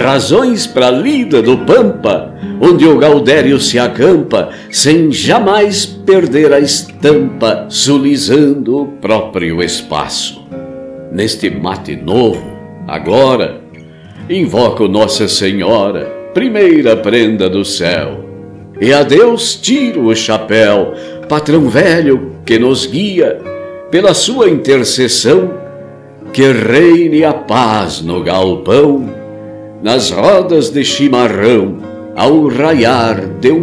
razões pra lida do Pampa, onde o Gaudério se acampa, sem jamais perder a estampa, sulizando o próprio espaço. Neste mate novo, agora, invoco Nossa Senhora, primeira prenda do céu, e a Deus tiro o chapéu, patrão velho que nos guia, pela sua intercessão, que reine a paz no galpão, nas rodas de chimarrão, ao raiar de